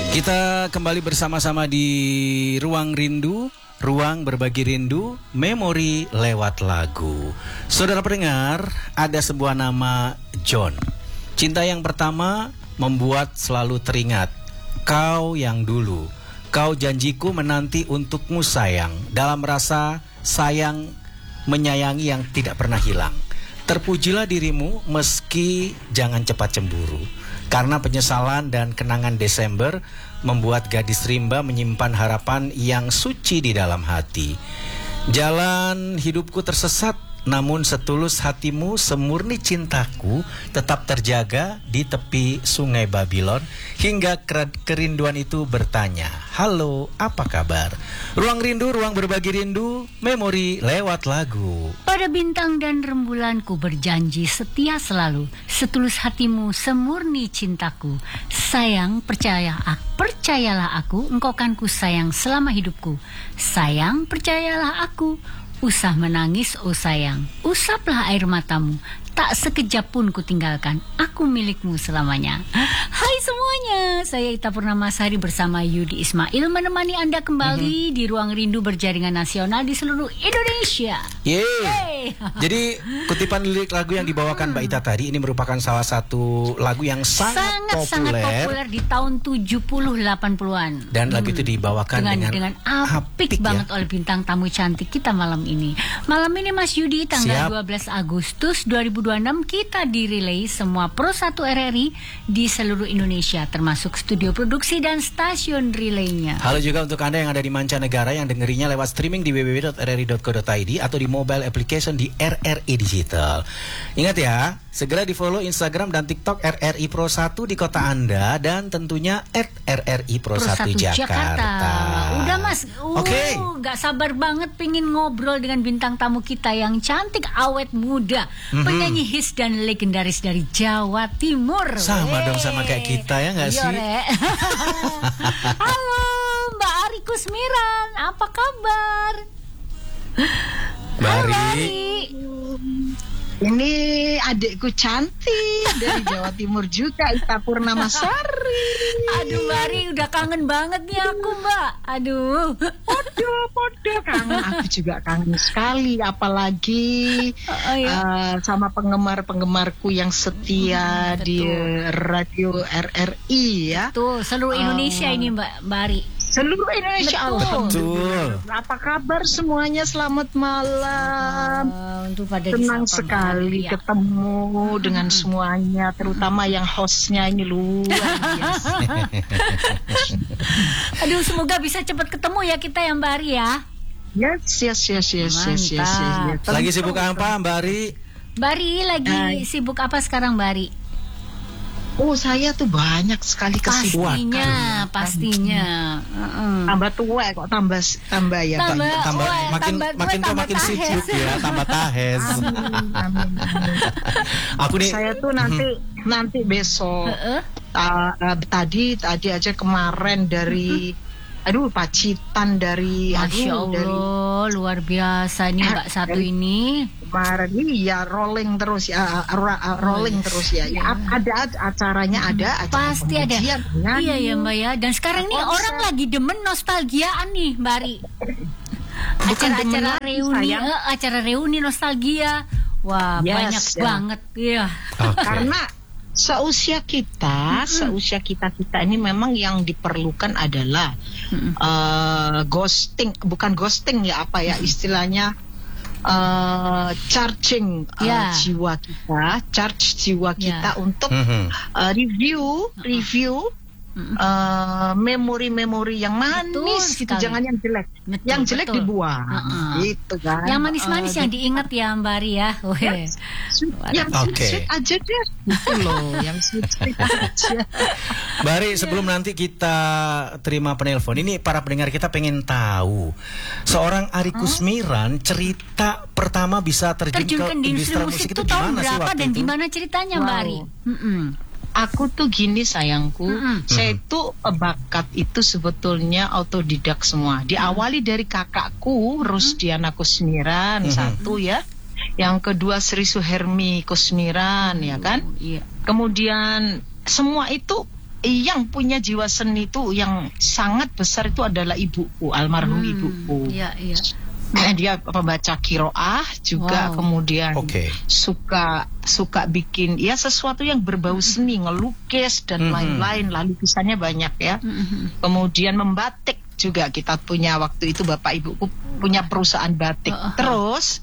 Kita kembali bersama-sama di Ruang Rindu, Ruang Berbagi Rindu, Memori lewat lagu. Saudara pendengar, ada sebuah nama John. Cinta yang pertama membuat selalu teringat. Kau yang dulu, kau janjiku menanti untukmu sayang. Dalam rasa sayang menyayangi yang tidak pernah hilang. Terpujilah dirimu meski jangan cepat cemburu. Karena penyesalan dan kenangan Desember membuat gadis rimba menyimpan harapan yang suci di dalam hati. Jalan hidupku tersesat, namun setulus hatimu, semurni cintaku tetap terjaga di tepi sungai Babylon. Hingga kerinduan itu bertanya, halo, apa kabar? Ruang Rindu, Ruang Berbagi Rindu, Memori lewat lagu. Pada bintang dan rembulanku berjanji setia selalu, setulus hatimu, semurni cintaku. Sayang, percayalah aku, engkau kan ku sayang selama hidupku. Sayang, percayalah aku, usah menangis, oh sayang, usaplah air matamu. Tak sekejap pun ku tinggalkan, aku milikmu selamanya. Hai semuanya, saya Ita Purnamasari bersama Yudi Ismail menemani Anda kembali di Ruang Rindu berjaringan nasional di seluruh Indonesia. Yeay. Jadi kutipan lirik lagu yang dibawakan Mbak Ita tadi ini merupakan salah satu lagu yang sangat populer di tahun 70-80-an. Dan lagu itu dibawakan dengan apik banget oleh bintang tamu cantik kita malam ini. Malam ini Mas Yudi, tanggal 12 Agustus 2026 kita direlay semua Pro 1 RRI di seluruh Indonesia, termasuk studio produksi dan stasiun relaynya. Halo juga untuk Anda yang ada di mancanegara yang dengerinya lewat streaming di www.rri.co.id atau di mobile application di RRI Digital. Ingat ya, segera di follow Instagram dan TikTok RRI Pro 1 di kota Anda dan tentunya @RRI Pro 1 Jakarta. Udah Mas, Oke. Gak sabar banget pengen ngobrol dengan bintang tamu kita yang cantik, awet muda, penyanyi hits dan legendaris dari Jawa Timur. Sama dong sama kayak kita ya gak sih? Halo Mbak Ari Kusmiran, apa kabar? Bari. Halo, Ari. Ini adikku cantik dari Jawa Timur juga, Ita Purnamasari. Aduh Mbak Ari, udah kangen banget nih aku Mbak. Aduh. Podo kangen, aku juga kangen sekali. Apalagi sama penggemar-penggemarku yang setia di radio RRI ya. Tuh, seluruh Indonesia ini Mbak Ari. Seluruh Indonesia. Betul. Apa kabar semuanya? Selamat malam. Senang sekali ketemu dengan semuanya, terutama yang hostnya ini luar biasa. Aduh, semoga bisa cepat ketemu ya kita ya Mbak Ari ya. Yes. Lagi sibuk apa Mbak Ari? Mbak Ari lagi sibuk apa sekarang Mbak Ari? Oh, saya tuh banyak sekali kesibukan. Pastinya. Tambah tua kok tambah ya. Makin tua makin sibuk ya, tambah tahes. Amin. Aku nih saya tuh nanti besok. Tadi aja kemarin dari Pacitan dari Masya Allah, luar biasa nih Mbak satu ini. Kemarin ini ya rolling terus ya, terus ya. Ada acaranya, ada acara pasti ada. Iya ya Mbak ya. Dan sekarang nih orang lagi demen nostalgiaan nih Mbak Ari. Acara reuni nostalgia. Wah, banyak banget ya. Okay. Karena seusia kita ini memang yang diperlukan adalah bukan ghosting ya, apa ya istilahnya, charging jiwa kita untuk review memori-memori yang manis gitu, jangan yang jelek. Yang jelek dibuang. Gitu kan. Yang manis-manis yang diingat ya Mbak Ari ya. Yang sweet aja deh. Gitu loh, yang sweet aja. Mbak Ari, sebelum nanti kita terima penelpon, ini para pendengar kita pengen tahu seorang Ari Kusmiran cerita pertama bisa terjun ke industri musik itu tahun gimana sih berapa waktu dan itu? gimana ceritanya Mbak Ari? Aku tuh gini sayangku, saya itu bakat itu sebetulnya autodidak semua. Diawali dari kakakku Rusdiana Kusmiran, satu ya. Yang kedua Sri Suhermi Kusmiran, ya kan? Kemudian semua itu yang punya jiwa seni itu yang sangat besar itu adalah ibuku, almarhum ibuku. Iya. Nah, dia pembaca qiraah juga, kemudian suka bikin ya sesuatu yang berbau seni, ngelukis dan lain-lain, lalu lukisannya banyak ya. Kemudian membatik juga, kita punya waktu itu bapak ibuku punya perusahaan batik. Terus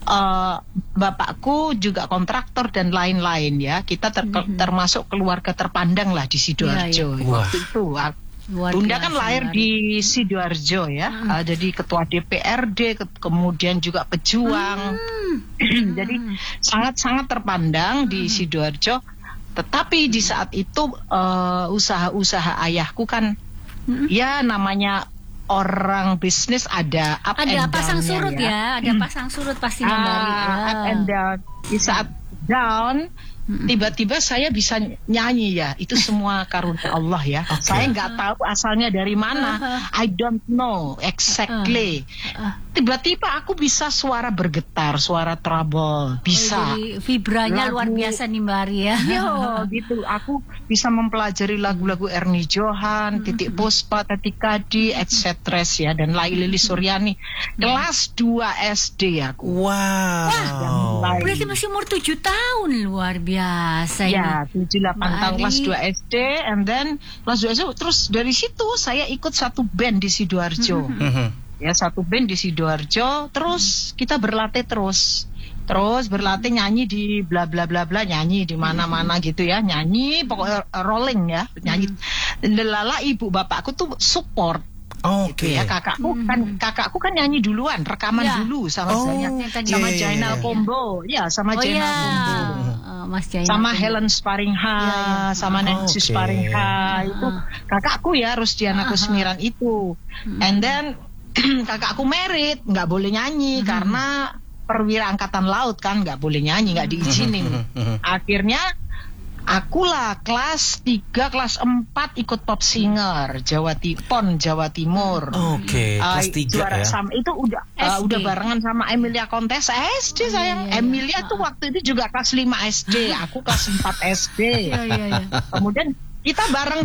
bapakku juga kontraktor dan lain-lain ya. Kita termasuk keluarga terpandang lah di Sidoarjo waktu itu. Bunda kan lahir di Sidoarjo ya, jadi ketua DPRD, kemudian juga pejuang. Jadi sangat-sangat terpandang di Sidoarjo. Tetapi di saat itu usaha-usaha ayahku kan, ya namanya orang bisnis ada up and down-nya, pasang surut ya, ada pasang surut pastinya Mbak Ari. Up and down. Di saat down, tiba-tiba saya bisa nyanyi ya, itu semua karunia Allah ya. Saya nggak tahu asalnya dari mana, I don't know exactly. Tiba-tiba aku bisa suara bergetar, suara treble, bisa. Jadi vibranya luar biasa nih Mbak Ari ya. Yo, gitu. Aku bisa mempelajari lagu-lagu Ernie Johan, Titik Puspa, Tati Kadi, etc. ya, dan Laili Suryani. Kelas 2 SD aku. Wow. Berarti masih umur 7 tahun, luar biasa ini. Ya, 7-8 tahun kelas 2 SD, and then kelas 2 SD, terus dari situ saya ikut satu band di Sidoarjo. Ya, satu band di Sidoarjo, terus kita berlatih terus berlatih nyanyi di bla bla bla bla, nyanyi di mana-mana gitu ya, nyanyi pokoknya rolling ya, nyanyi. Delala ibu bapakku tuh support. Gitu ya, kakakku kan nyanyi duluan, rekaman dulu sama Jainal Pombo, ya sama Jainal Pombo, Mas Jainal sama Helen Sparingha, sama Nancy Sparingha, itu kakakku ya, Rusdiana Kusmiran itu. And then kakakku merit, nggak boleh nyanyi karena perwira angkatan laut kan, nggak boleh nyanyi, nggak diizinin. Akhirnya akulah kelas 3, kelas 4 ikut Pop Singer Jawa Timur. Kelas 3 ya. Itu udah barengan sama Emilia Kontes SD sayang. Emilia tuh waktu itu juga kelas 5 SD, aku kelas 4 SD. Kemudian kita bareng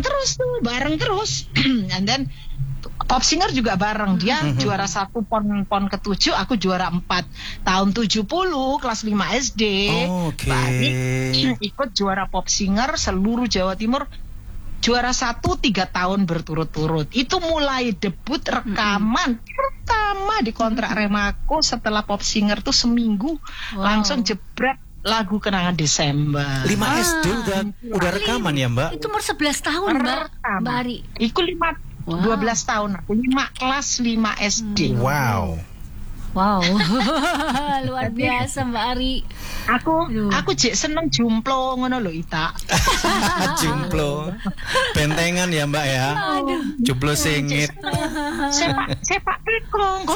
terus. And then Pop Singer juga bareng, dia juara 1 pon ke-7, aku juara 4 tahun 70 kelas 5 SD. Balik ikut juara Pop Singer seluruh Jawa Timur, juara 1 3 tahun berturut-turut. Itu mulai debut rekaman pertama di kontrak Remaco setelah Pop Singer tuh seminggu langsung jebret lagu Kenangan Desember. 5 SD udah rekaman ya Mbak? Itu umur 11 tahun Mbak Ari. Iku 12 tahun aku, 5 kelas 5 SD. Wow. Luar biasa Mbak Ari. Aku jek seneng jumplo ngono lho Ita. Jumplo. Bentengan ya Mbak ya. Jumplo singit. Sepak tekong.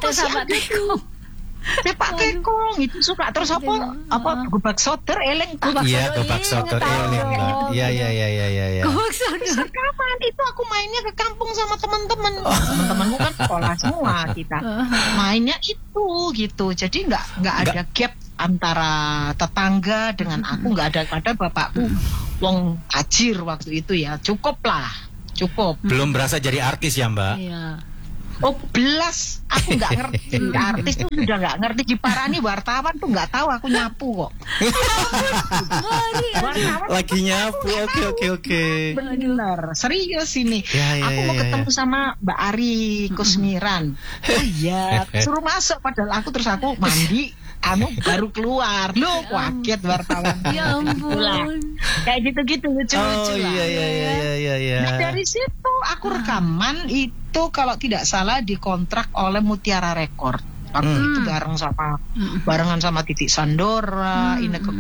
Sepak tekong itu suka. Terus apa gobak soter eleng tak? Iya, gobak soter eleng Mbak. Iya. Gobak soter. Kapan itu aku mainnya ke kampung sama teman-teman. Teman-temanku kan sekolah semua kita. Mainnya itu gitu. Jadi nggak ada gap antara tetangga dengan aku, nggak ada. Padahal bapakku wong ajir waktu itu ya. Cukup. Belum berasa jadi artis ya Mbak? Iya. Oh belas, aku nggak ngerti. Artis tuh udah nggak ngerti. Diparani wartawan tuh nggak tahu aku nyapu kok. Lagi nyapu, oke. Bener, serius ini. Aku mau ketemu sama Mbak Ari Kusmiran. Oh iya, suruh masuk. Padahal aku mandi. Baru keluar, lo kaget wartawan. Ya ampun. Kayak gitu-gitu lucu-lucu lah. Iya. Nah dari situ aku rekaman itu kalau tidak salah dikontrak oleh Mutiara Record. Waktu itu barengan sama Titik Sandora, Inneke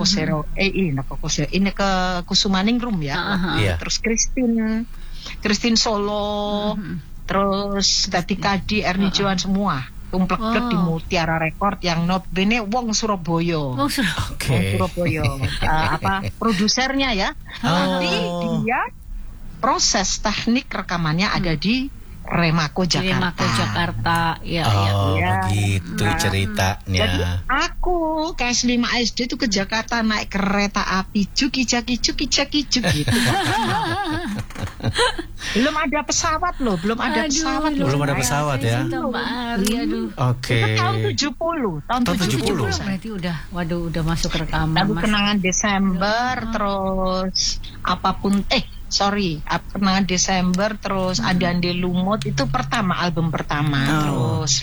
Kusumaningrum ya. Terus Christine Solo, terus Tati Kadi, Ernie Johan semua. Tumplek di Mutiara Record yang notabene wong Surabaya. Wong Surabaya. Produsernya ya. Tapi dia proses teknik rekamannya ada di Remako Di Remako Jakarta. Jakarta. Ya, Oh, Ya. begitu Nah, ceritanya. Jadi aku kelas 5 SD itu ke Jakarta naik kereta api cukicak gitu. Belum ada pesawat loh, belum ada pesawat loh. Belum ada pesawat ya. Cinta Mbak Ari, aduh. Oke. Itu tahun 70, tahun Tahun 70. 70. Berarti udah masuk rekaman. Lagu Mas. kenangan Desember, terus kenangan Desember, terus Adande Lumut itu album pertama. Terus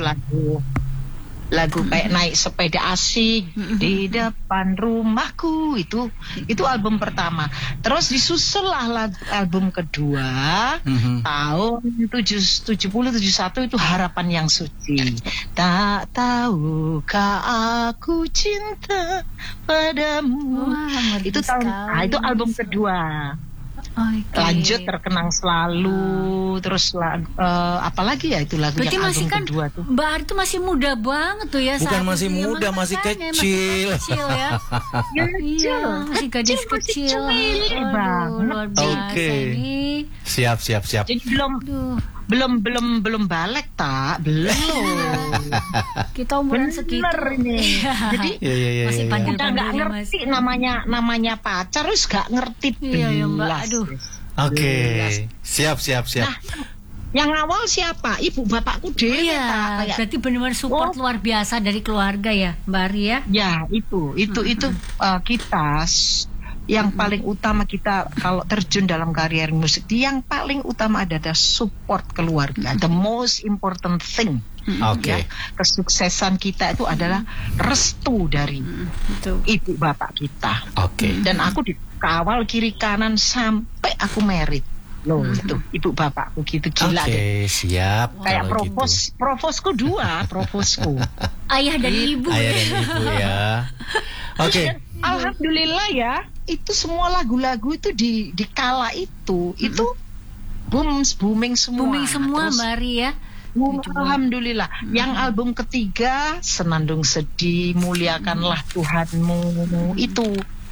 lagu kayak naik sepeda asik di depan rumahku itu album pertama. Terus disusul lah album kedua tahun 70-71 itu Harapan Yang Suci. Tak tahukah aku cinta padamu. Wah, Itu itu album kedua. Oke. Lanjut Terkenang Selalu, terus apa lagi ya itu lagu Berarti yang masih album kan kedua tuh. Mbak Ari tuh masih muda banget tuh ya. Bukan saat masih itu ya. muda, masih Makanya, kecil. Masih kecil ya. Iya, masih gadis Masih kecil. cilik Aduh, banget. luar biasa Oke. ini. Siap. Jadi Aduh, belum balik belum. kita umuran segitu. Bener ini. Jadi Iya. Masih iya. panggil udah nggak panggilnya ngerti Mas. namanya pacar, terus nggak ngerti Iya, ya, Mbak. belas. Aduh. Oke. Siap. Nah, yang awal siapa? Ibu bapakku deh. Iya, berarti benar-benar support luar biasa dari keluarga ya, Mbak Ari ya. Ya itu kita yang paling utama kita kalau terjun dalam karier musik, yang paling utama adalah support keluarga. The most important thing. Oke. Ya, kesuksesan kita itu adalah restu dari Betul. ibu bapak kita. Oke. Dan aku dikawal kiri kanan sampai aku merit. Loh, itu ibu bapakku gitu, gila Oke, deh. siap. Kayak kalau gitu. provosku dua, provosku. Ayah dan ibu. Ayah dan ibu ya. Oke. Dan alhamdulillah ya, itu semua lagu-lagu itu di kala itu booming semua. Booming semua Terus, Mbak Ari ya. alhamdulillah. Yang album ketiga Senandung Sedih, Muliakanlah Tuhanmu, itu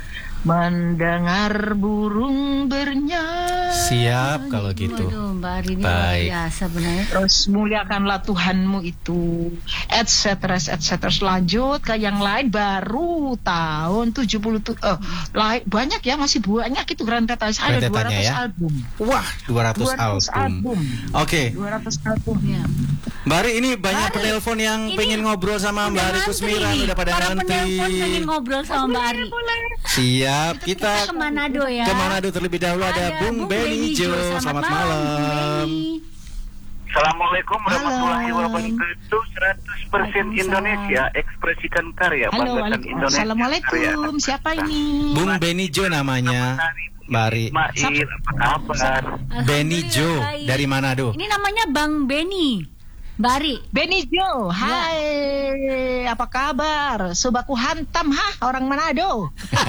mendengar burung bernyanyi. Siap kalau gitu. Waduh, Mbak Ari ini luar Baik. biasa benar. Terus Muliakanlah Tuhanmu itu, etc. Lanjut ke yang lain baru tahun 70 banyak ya, masih banyak itu rentetannya. Ada 200 Rentetannya ya? album. Wah, 200 album. Oke. 200 album. Ya. Mbak Ari, ini banyak penelpon yang ini pengen ngobrol sama Mbak Ari Kusmiran, udah pada Para nanti. penelpon pengen ngobrol sama Mbak Ari. Siap, kita Ke Manado ya. ke Manado terlebih dahulu. Ada Bung Benny Jo. Selamat malam. Bung Benny. Assalamualaikum warahmatullahi Halo. wabarakatuh. 100% Indonesia, ekspresikan karya, Halo, banggakan Indonesia. assalamualaikum. Siapa ini? Bung Benny Jo namanya, Mbak Ari. Ismail, apa kabar? Benny Jo Alhamdulillah, baik. dari Manado. Ini namanya Bang Benny. Mbak Ari. Benny Jo, hai, apa kabar? Sobaku hantam, orang Manado.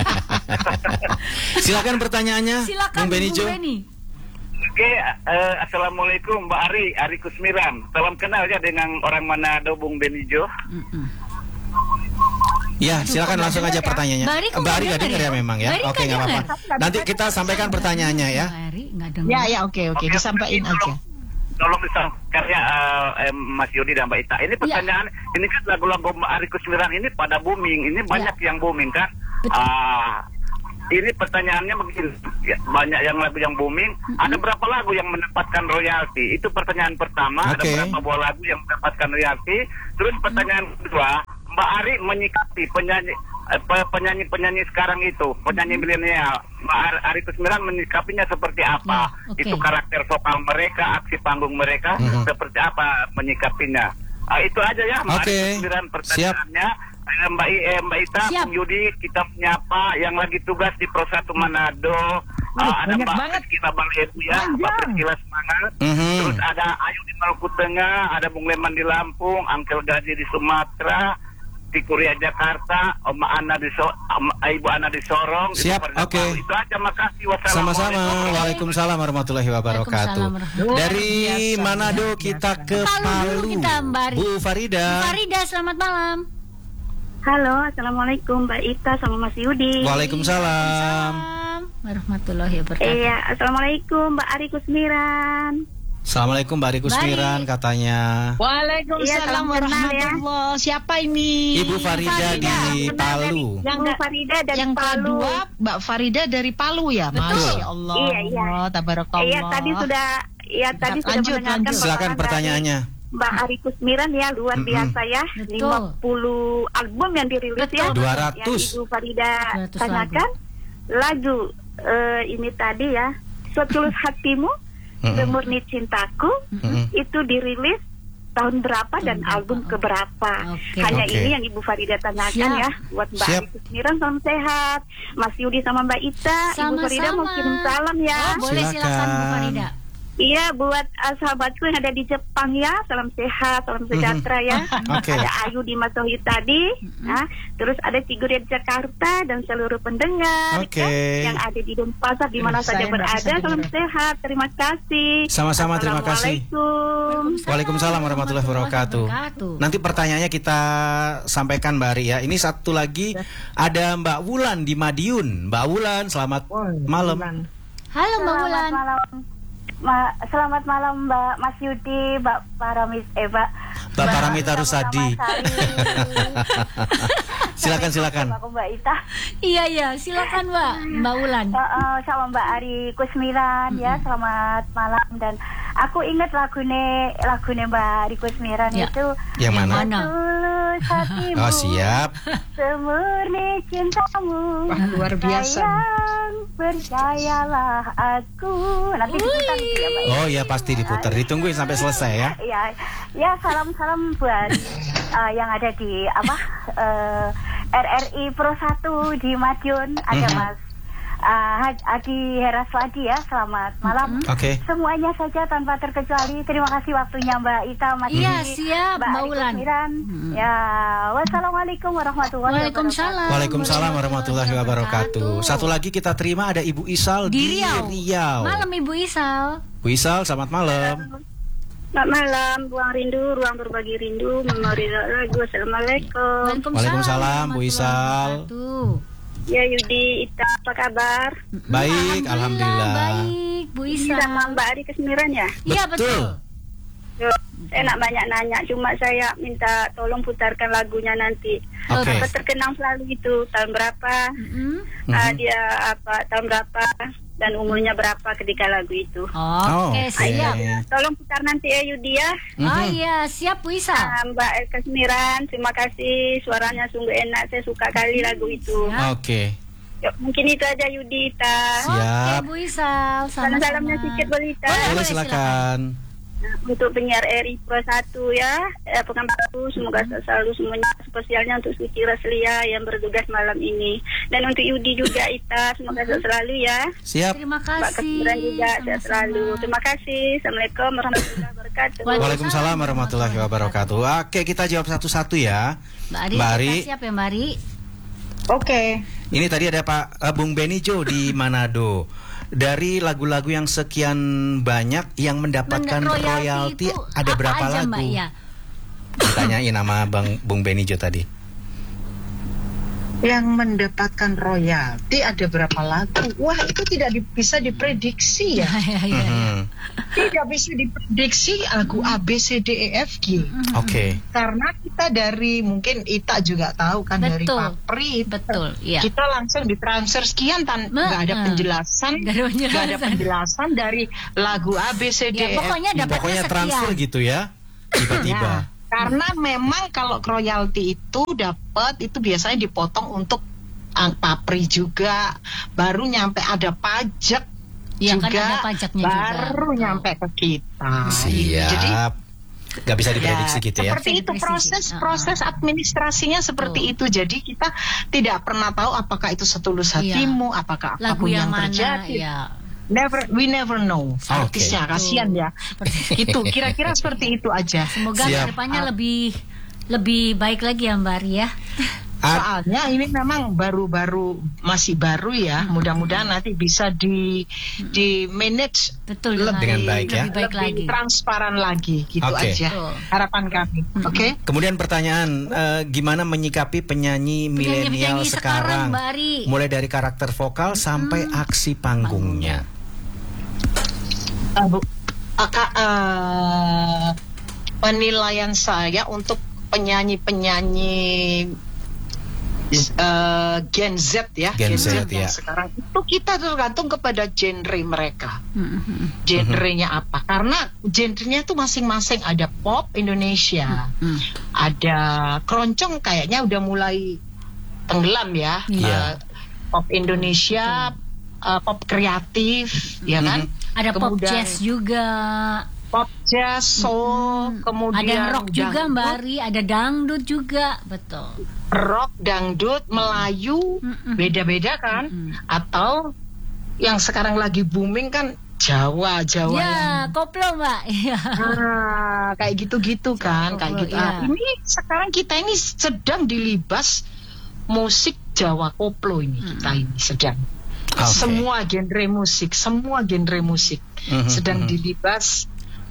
Silakan pertanyaannya, Silakan Bung Benny Jo. Oke, assalamualaikum Mbak Ari Kusmiran. Salam kenal ya dengan orang Manado, Bung Benny Jo. Ya, silakan langsung aja pertanyaannya. Mbak Ari kok Mbak Ari nggak nggak dengar dengar ya ya? memang ya? Mbak Ari Oke, nggak nggak apa-apa. dengar. Nanti kita sampaikan pertanyaannya ya. Mbak Ari nggak dengar. Ya, oke, disampaikan aja. Tolong disampaikan ya Mas Yudi dan Mbak Ita. Ini pertanyaan, ini kan lagu-lagu Mbak Ari Kusmiran ini pada booming. Ini banyak yang booming kan? Ini pertanyaannya begini, ya, banyak yang lagu yang booming. Ada berapa lagu yang mendapatkan royalti? Itu pertanyaan pertama. Oke. Ada berapa buah lagu yang mendapatkan royalti? Terus pertanyaan kedua, Mbak Ari menyikapi penyanyi sekarang itu, penyanyi milenial, Mbak Ari Kusmiran menyikapinya seperti apa? Ya, oke. Itu karakter vokal mereka, aksi panggung mereka, seperti apa menyikapinya? Itu aja ya, Mbak Oke. Ari Kusmiran pertanyaannya. Mbak Ita, Siap. Bung Yudi, kita menyapa yang lagi tugas di Pro 1 Manado. Ada banyak Mbak banget. Rizkila Banghebu ya, Panjang. Mbak Rizkila Semangat. Terus ada Ayu di Maluku Tengah, ada Bung Leman di Lampung, Angkel Gaji di Sumatera, di Kuria Jakarta, Ibu Ana di Sorong. Siap, Itu oke. Itu aja, makasih. Sama-sama. Wassalamualaikum. Waalaikumsalam warahmatullahi wabarakatuh. Waalaikumsalam. Dari Biasa, Manado biasa. kita ke Palu Palu. kita, Mbak Ari. Bu Farida. Farida, selamat malam. Halo, assalamualaikum Mbak Ita sama Mas Yudi. Waalaikumsalam. Warahmatullahi wabarakatuh. Iya, assalamualaikum Mbak Ari Kusmiran. Assalamualaikum Mbak Ari Kusmiran katanya. Waalaikumsalam Iya, warahmatullahi. Siapa ini? Ibu Farida di Palu. Ibu Farida dari Yang Palu. kedua Mbak Farida dari Palu ya. Masya Allah. Iya. Tabarakallah. Iya, tadi sudah Lanjut. mendengarkan Silakan paparan pertanyaannya. dari Mbak Ari Kusmiran ya, luar biasa ya. Betul. 50 album yang dirilis ya. Betul. 200. Yang Ibu Farida 200 tanyakan lagu ini tadi ya, Setulus Hatimu, Semurni Cintaku, itu dirilis tahun berapa dan album keberapa. Oke. Hanya Oke. ini yang Ibu Farida tanyakan Siap. ya. Buat Mbak Siap. Ari Kusmiran, salam sehat. Mas Yudi sama Mbak Ita, Ibu Farida mau Sama-sama. kirim salam ya. Oh, boleh silakan Bu Silakan. Farida. Iya, buat sahabatku yang ada di Jepang ya, salam sehat, salam sejahtera ya. Oke. Ada Ayu di Masohi tadi, ya. Terus ada Figuria di Jakarta dan seluruh pendengar Oke. ya, yang ada di Denpasar di mana Saya saja nggak bisa berada. dengar. Salam sehat, terima kasih. Sama-sama, terima kasih. Assalamualaikum. Waalaikumsalam warahmatullahi wabarakatuh. Nanti pertanyaannya kita sampaikan Mbak Ari ya. Ini satu lagi ada Mbak Wulan di Madiun. Mbak Wulan, selamat malam. Halo Mbak Wulan. Selamat malam Mbak Mas Yudi, Mbak Mbak Paramita Rusadi. Silakan. Aku Mbak Ita. Iya, silakan Mbak Wulan. Sama Mbak Ari Kusmiran ya, selamat malam. Dan aku ingat lagune Mbak Ari Kusmiran Ya. itu Yang mana? Tulus hatimu, Oh, siap. semurni cintamu. Wah, luar biasa. Sayang, percayalah aku. Nanti diputar gitu ya Mbak. Oh ya, pasti diputar. Ditungguin sampai selesai ya. Ya salam buat yang ada di RRI Pro 1 di Madiun. Ada Mas Adi Heraswadi ya. Selamat malam. Oke. Semuanya saja tanpa terkecuali. Terima kasih waktunya Mbak Ita, Mas Iya, Yudi, siap, Mbak Ari Wulan. Kusmiran. Ya, wassalamualaikum warahmatullahi wabarakatuh. Waalaikumsalam. Waalaikumsalam warahmatullahi wabarakatuh. Satu lagi kita terima ada Ibu Isal Di Riau. Malam Ibu Isal. Bu Isal, selamat malam. Selamat malam, Ruang Rindu, Ruang Berbagi Rindu, Memori Lagu. Assalamualaikum. Waalaikumsalam, Bu Isal. Wabarakatuh. Ya Yudi, Ita, apa kabar? Baik, alhamdulillah. Baik, Bu Ini Isal. sama Mbak Ari Kusmiran ya? Iya, Betul. betul. Yo, saya nak banyak nanya, cuma saya minta tolong putarkan lagunya nanti. Oke. Apa terkenang selalu itu, tahun berapa, dia tahun berapa, dan umurnya berapa ketika lagu itu. Oke, Oke. siap. Tolong putar nanti ya Yudi ya. Oh iya, siap Bu Isal. Mbak Ari Kusmiran, terima kasih, suaranya sungguh enak, saya suka kali lagu itu. Oke. Yo, mungkin itu aja Yudi, Ita. Siap. Oke, Bu Isal. Salam-salamnya sedikit boleh Ita. Boleh, silakan. Untuk penyiar RI Pro 1 ya, Pekanbaru, semoga selalu semuanya, spesialnya untuk Suci Raslia yang bertugas malam ini, dan untuk Yudi juga Ita, semoga sehat selalu ya. Siap. Terima Mbak kasih. Kesiburan juga sehat Sama-sama. selalu. Terima kasih. Assalamualaikum warahmatullahi wabarakatuh. Waalaikumsalam warahmatullahi wabarakatuh. Oke, kita jawab satu-satu ya. Mbak Ari, kita siap ya Mbak Ari? Oke. Ini tadi ada Pak Bung Benijo di Manado. Dari lagu-lagu yang sekian banyak yang mendapatkan royalti itu ada apa berapa aja, lagu? Mbak? Ya. Ditanyain nama Bung Benijo tadi. Yang mendapatkan royalti ada berapa lagu? Wah, itu tidak bisa diprediksi ya. Mhm. Tidak bisa diprediksi lagu A, B, C, D, E, F, G. Oke. Karena kita dari, mungkin Ita juga tahu kan, dari Betul. Papri. Betul, iya. Kita langsung ditransfer sekian nggak ada penjelasan, Nggak ada penjelasan. nggak ada penjelasan dari lagu A, B, C, D, Ya, E, F, pokoknya G. dapatnya Pokoknya sekian. transfer gitu ya. Tiba-tiba. Nah, karena memang kalau royalti itu dapat, itu biasanya dipotong untuk Papri juga, baru nyampe ada pajak Ya, juga, kan ada pajaknya juga. baru Betul. nyampe ke kita. Siap. Jadi Gak bisa diprediksi gitu ya. seperti itu Diprediksi. proses administrasinya seperti itu. Jadi kita tidak pernah tahu apakah itu setulus hatimu, apakah Lagu apapun yang yang mana terjadi. ya. We never know. Artisnya kasihan ya. Seperti Itu kira-kira seperti itu aja. Semoga Siap. kedepannya lebih baik lagi ya Mbak Ari ya. Soalnya ini memang masih baru ya. Mudah-mudahan nanti bisa di manage Betul Dengan baik ya. Lebih baik lebih lagi. transparan lagi, gitu Oke. aja. Betul. Harapan kami. Oke. Kemudian pertanyaan, gimana menyikapi penyanyi milenial Penyanyi sekarang, sekarang? Mbak Ari. Mulai dari karakter vokal sampai aksi panggungnya. Bu, penilaian saya untuk penyanyi-penyanyi Gen Z ya, Gen Z, yang ya. sekarang itu kita tergantung kepada genre mereka. Genrenya apa? Karena genrenya itu masing-masing, ada pop Indonesia, ada keroncong kayaknya udah mulai tenggelam ya. Iya. Pop Indonesia, pop kreatif, ya kan? Ada pop Kemudian jazz juga. pop jazz, soul, kemudian Ada rock juga dangdut, Mbak Ari, ada dangdut juga, betul. rock, dangdut, Melayu, beda-beda kan? Atau yang sekarang lagi booming kan Jawa yang Ya, koplo Mbak. Iya. kayak gitu-gitu kan, kayak gitu. Iya. Ini sekarang kita ini sedang dilibas musik Jawa koplo ini, kita ini sedang. Oke. Semua genre musik sedang dilibas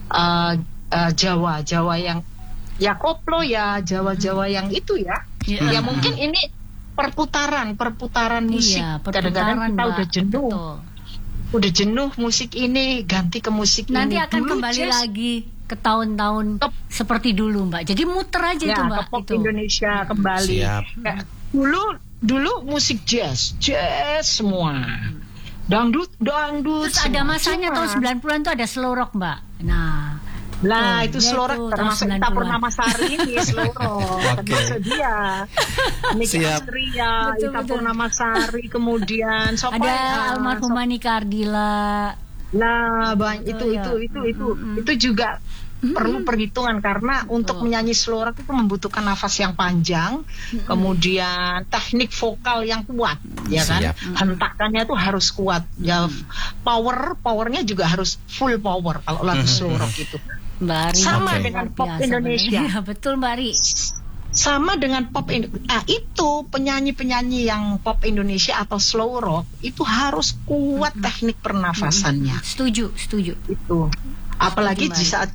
Jawa yang ya koplo ya, Jawa yang itu ya. Ya mungkin ini perputaran musik. Iya, Kadang-kadang kita Mbak. udah jenuh. Betul. Udah jenuh musik ini, ganti ke musik Nanti ini. akan Dulu kembali jazz, lagi ke tahun-tahun seperti dulu Mbak. Jadi muter aja ya, itu Mbak. ke pop Itu. Indonesia kembali. Siap. Kayak dulu musik jazz semua. Dangdut Terus ada semua. masanya Cuma- tahun 90-an tuh ada slow rock Mbak. Nah, Lah Tuh, itu ya slow itu, rock tahun termasuk Ita 90-an. Purnamasari ini slow rock. Oke. Termasuk dia. Niki Siap. Astria, Betul, Ita betul. Purnamasari, kemudian siapa ada ya? almarhumah Nika Ardila. Lah banyak Betul, ya. itu juga perlu perhitungan karena untuk menyanyi slow rock itu membutuhkan nafas yang panjang, kemudian teknik vokal yang kuat, ya kan? Siap. Hentakannya tuh harus kuat, ya powernya juga harus full power kalau lagu slow rock itu. Mbak Ari. Sama Oke. dengan Luar pop biasa, Indonesia. Mbak. Iya, betul Mbak Ari. Sama dengan pop Indonesia. Nah, itu penyanyi-penyanyi yang pop Indonesia atau slow rock itu harus kuat teknik pernafasannya. Setuju. Itu. Apalagi di saat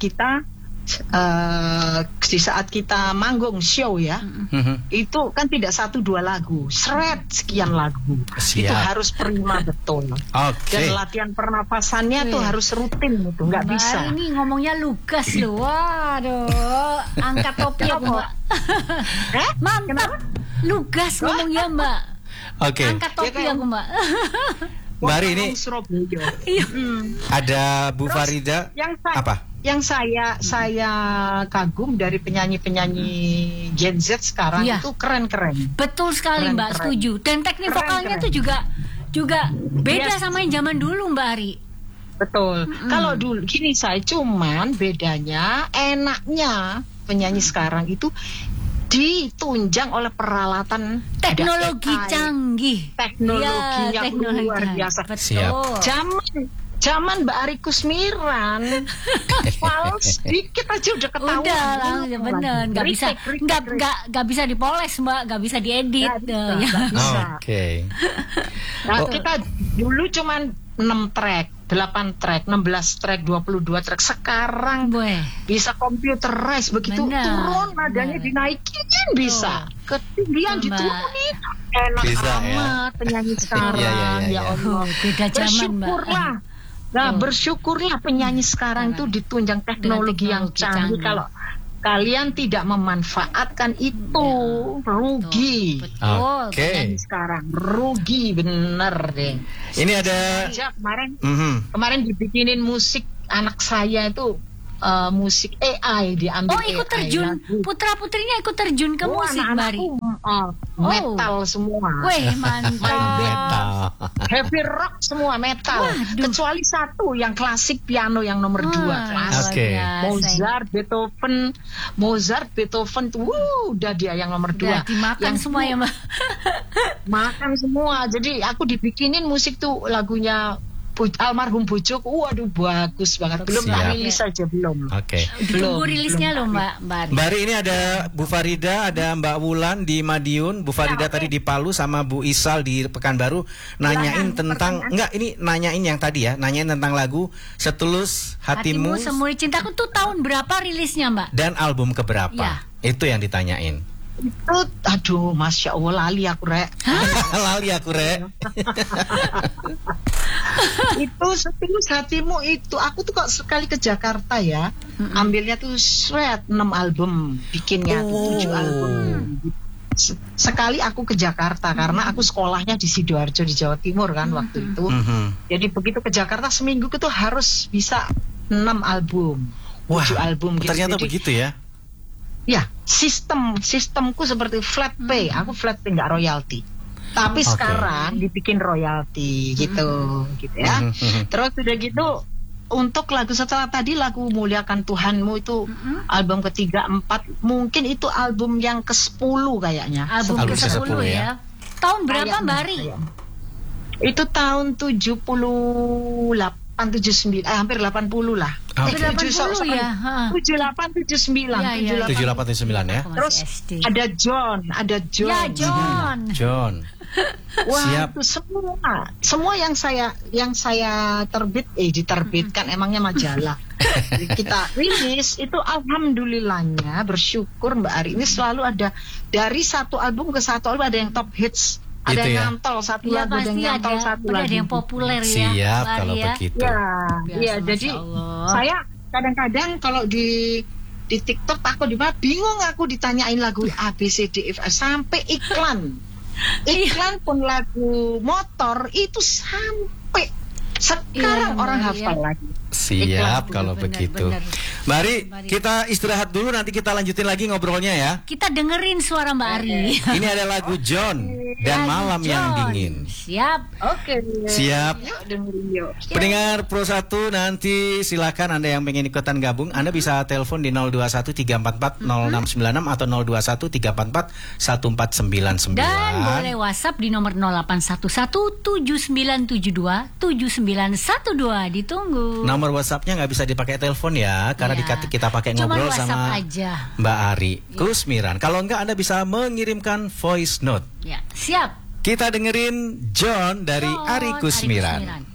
kita manggung show ya. Itu kan tidak 1-2 lagu, sekian lagu. Siap. Itu harus prima betul. Oke. Dan latihan pernafasannya tuh harus rutin itu, nggak Mbak bisa. Ari ini ngomongnya lugas loh. Waduh, angkat topi aku Mbak. Mantap. Lugas ngomongnya Mbak. Oke. Angkat topi Ya, kan? aku Mbak. Mbak Ari, ini Orang Surabaya. Iya. ada Bu Farida. Apa? Yang saya kagum dari penyanyi-penyanyi Gen Z sekarang Iya. itu keren-keren. Betul sekali Keren, Mbak, keren. setuju. Dan teknik Keren, vokalnya keren. tuh juga beda Yes. sama yang zaman dulu Mbak Ari. Betul. Kalau dulu gini saya cuman bedanya enaknya penyanyi sekarang itu ditunjang oleh peralatan ada Teknologi AI. canggih. Teknologinya Ya, teknologi luar biasa. Betul. Zaman Mbak Ari Kusmiran fals dikit aja udah ketahuan. Udah langsung bener, nggak bisa dipoles Mbak, nggak bisa diedit. Nggak bisa, Ya. nggak bisa. Oke. Nah, kita dulu cuman 6 track, 8 track, 16 track, 22 track. Sekarang Boy. bisa computerize, begitu Benar, turun nadanya benar. dinaikin bisa, ketinggian Betul, Mbak. diturunin. Enak Bisa, ya. amat penyanyi sekarang. Iya, iya, iya, Ya iya. Allah. Beda zaman Mbak. Bersyukurlah. Nah, bersyukurlah penyanyi sekarang itu ditunjang teknologi yang teknologi canggih. canggih. Kalau kalian tidak memanfaatkan itu, rugi. Betul. Oke. Penyanyi sekarang rugi bener deh. Ini ada. Aja kemarin Mhm. kemarin dibikinin musik anak saya itu musik AI diambil. Oh, ikut AI terjun. lagu. Putra-putrinya ikut terjun ke Oh, musik Mbak Ari. anak-anakku, metal semua. Weh, Main mantap. Metal. Heavy rock semua metal. Waduh. Kecuali satu yang klasik piano yang nomor 2 klasik. Oke. Mozart, Beethoven tuh, udah dia yang nomor 2. Udah dimakan semua ya Mbak. Makan semua. Jadi aku dibikinin musik tuh lagunya almarhum bojoku. Waduh bagus banget. Belum Siap. tak rilis aja belum. Oke. Ditunggu rilisnya loh Mbak Ari. Mbak Ari, ini ada Bu Farida, ada Mbak Wulan di Madiun, Bu Farida tadi di Palu, sama Bu Isal di Pekanbaru nanyain tentang nanyain yang tadi ya, nanyain tentang lagu Setulus Hatimu Hatimu Semuri Cintaku tuh tahun berapa rilisnya Mbak? dan album keberapa? Ya. Itu yang ditanyain. Itu aduh Masya Allah lali aku rek. Lali aku, Rek. Itu setulus hatimu itu. Aku tuh kok sekali ke Jakarta ya, ambilnya tuh 6 album, bikinnya tuh 7 album. Sekali aku ke Jakarta karena aku sekolahnya di Sidoarjo di Jawa Timur kan waktu itu. Jadi begitu ke Jakarta seminggu itu harus bisa 6 album, 7 album gitu. Ternyata jadi, begitu ya. Ya, sistemku seperti flat pay. Aku flat pay nggak royalti. Tapi sekarang dibikin royalti gitu ya. Terus udah gitu untuk lagu setelah tadi lagu Muliakan Tuhanmu itu album ketiga, 4, mungkin itu album yang ke-10 kayaknya. Album ke-10 ya. Tahun berapa Mbak Ari? Itu tahun 78 79 hampir 80 lah. Hampir 80 ya. 78 79 ya. Terus ada John. Ya, John. Wah, siap. itu semua yang saya diterbitkan emangnya majalah. Kita rilis itu alhamdulillahnya bersyukur Mbak Ari ini selalu ada dari satu album ke satu album ada yang top hits. Ada gitu yang nyantol satu lagu, ada yang nyantol satu lagu. Ada yang populer ya. Siap kalau begitu. Ya, jadi saya kadang-kadang kalau di TikTok takut bingung aku ditanyain lagu A B C D F sampai iklan pun lagu motor itu sampai sekarang orang hafal lagi. Siap kalau begitu. Mari kita istirahat dulu, nanti kita lanjutin lagi ngobrolnya ya. Kita dengerin suara Mbak Ari. Ini ada lagu John dan Malam yang Dingin. Siap. Oke. Siap. Yuk dengerin yuk. Pendengar Pro 1 nanti silakan Anda yang pengen ikutan gabung, Anda bisa telepon di 0213440696 atau 0213441499. Dan boleh WhatsApp di nomor 081179727912. Ditunggu. Nomor WhatsApp-nya nggak bisa dipakai telepon ya, karena kita pakai ngobrol sama aja. Mbak Ari Kusmiran. Kalau enggak Anda bisa mengirimkan voice note. Ya, siap. Kita dengerin John dari Ari Kusmiran.